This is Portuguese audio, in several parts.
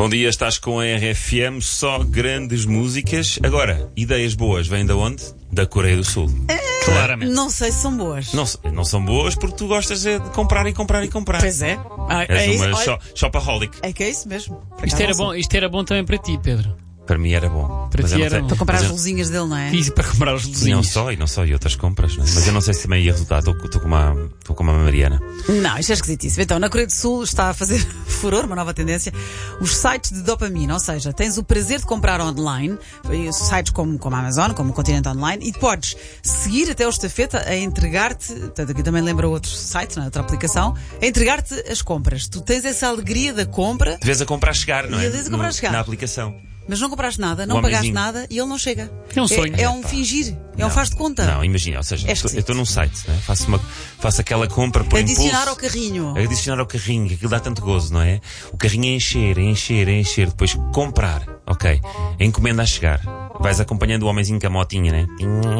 Bom dia, estás com a RFM, só grandes músicas. Agora, ideias boas vêm de onde? Da Coreia do Sul. Claramente. Não sei se são boas. Não são boas porque tu gostas de comprar e comprar e comprar. Pois é. És uma olha, shopaholic. é que é isso mesmo. Por Isto acaso era bom também para ti, Pedro. Para mim era bom. Para Mas ti eu não era sei- bom. para comprar mas as eu- luzinhas dele, não é? E para comprar os E não luzinhos. só, e outras compras, não é? Mas eu não sei se também ia resultar. Estou como a Mariana. Não, isto é esquisitíssimo. Então, na Coreia do Sul está a fazer furor, uma nova tendência, os sites de dopamina. Ou seja, tens o prazer de comprar online, sites como a Amazon, como o Continente Online, e podes seguir até o estafeta a entregar-te, portanto, aqui também lembra outro site, não é? Outra aplicação, a entregar-te as compras. Tu tens essa alegria da compra, Te vês a comprar chegar, não é? E a vez a comprar chegar. Na aplicação. mas não compraste nada, O não pagaste homenzinho. nada e ele não chega. É um sonho. É um fingir, é um faz de conta. Não, imagina, ou seja, É eu esquisito. estou num site, né? faço aquela compra por Adicionar impulso. ao carrinho. Adicionar ao carrinho, que aquilo dá tanto gozo, não é? O carrinho é encher, depois comprar, ok. A encomenda a chegar. Vais acompanhando o homenzinho com a motinha, né?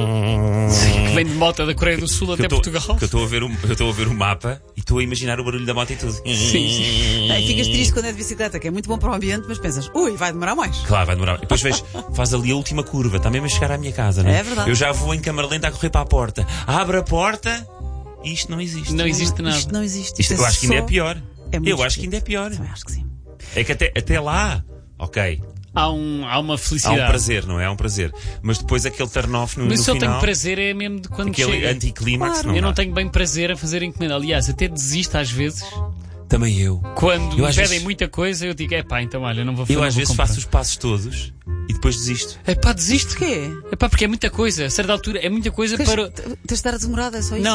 Que vem de moto da Coreia do Sul até Portugal. Que eu estou a ver o mapa e estou a imaginar o barulho da moto e tudo. Sim. E ficas triste quando é de bicicleta, que é muito bom para o ambiente, mas pensas, ui, vai demorar mais. Claro, vai demorar. E depois faz ali a última curva, está mesmo a chegar à minha casa, né? É verdade. Eu já vou em câmara lenta a correr para a porta. Abre a porta e isto não existe. Não existe nada. Isto não existe. Isto, eu acho que ainda é pior. É muito Eu acho que ainda é pior. Também acho que sim. É que até lá, ok, Há uma há felicidade. um prazer, não é? Há um prazer. Mas depois aquele turn-off no Mas se eu final, tenho prazer é mesmo de quando aquele chega. anticlímax, Claro. não Eu não dá. tenho bem prazer a fazer encomenda. Aliás, até desisto às vezes. Também eu. Quando Eu me às pedem vezes- muita coisa, eu digo, então olha, não vou fazer. Eu às vezes faço os passos todos e depois desisto. Desisto. Porquê? Porque é muita coisa. A certa altura é muita coisa para. Tens de dar a demorada, é só isso? Não.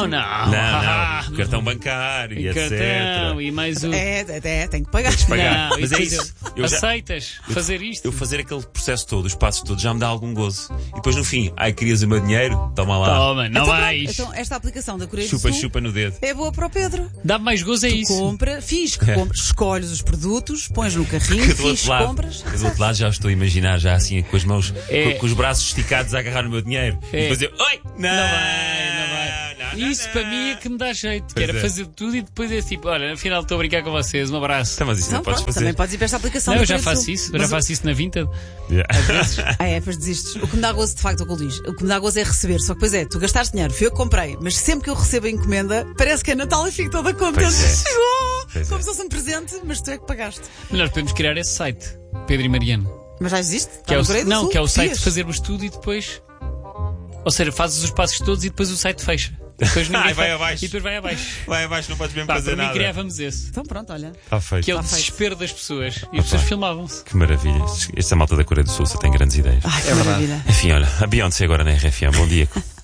Não. Cartão bancário e etc. Cartão e mais o. Tem que pagar. pagar. Não, Mas e é depois isso. Eu já- aceitas fazer isto? Eu fazer aquele processo todo, os passos todos, já me dá algum gozo. E depois no fim, querias o meu dinheiro? Toma lá. Toma, não Então, pronto, vais. então, esta aplicação da Coreia do Chupa, Sul chupa no dedo. é boa para o Pedro. Dá mais gozo é isso. Compra, finge que compras, escolhes os produtos, pões no carrinho, Que do finge outro que lado, compras. do outro lado já estou a imaginar, já assim, com as mãos, É. com os braços esticados a agarrar no meu dinheiro. E É. depois eu, oi! Não, Não vai. Isso para mim é que me dá jeito. Que Pois era é. fazer tudo e depois é tipo, olha, afinal estou a brincar com vocês, um abraço. Então, mas isso não, Não, podes pronto, fazer. também podes ir para esta aplicação Não, da eu já Coreia do faço Sul. isso, eu Mas já faço isso na Vinted. Yeah. depois desistes. O que me dá gozo, de facto, é o que ele diz. O que me dá gozo é receber. Só que, pois é, tu gastaste dinheiro, fui eu que comprei, mas sempre que eu recebo a encomenda, parece que é Natal e fico toda contente. Pois é. Chegou! Pois Como é. se fosse um presente, mas tu é que pagaste. Nós podemos criar esse site, Pedro e Mariano. Mas já existe? Que é o, Coreia do não, Sul? que é o site de Copias? fazermos tudo e depois. Ou seja, fazes os passos todos e depois o site fecha. Depois ninguém E vai faz- abaixo. E depois vai abaixo. Vai abaixo, não podes mesmo Pá, fazer para mim nada. criávamos esse. Então pronto, olha. Está feito. Que é o Está feito. desespero das pessoas. E as pessoas filmavam-se. Que maravilha. Esta malta da Coreia do Sul só tem grandes ideias. Ai, que maravilha. Enfim, olha, a Beyoncé agora na RFM. Bom dia.